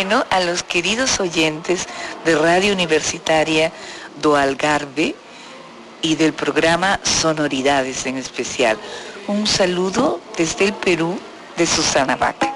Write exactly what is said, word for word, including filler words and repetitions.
bueno, a los queridos oyentes de Radio Universitaria do Algarve y del programa Sonoridades en especial. Un saludo desde el Perú de Susana Vaca.